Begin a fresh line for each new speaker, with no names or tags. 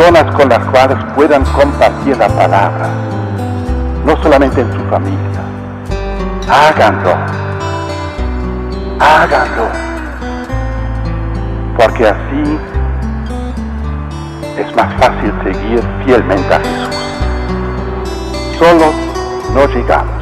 personas con las cuales puedan compartir la palabra, no solamente en su familia. Háganlo, háganlo, porque así es más fácil seguir fielmente a Jesús. Solos no llegamos.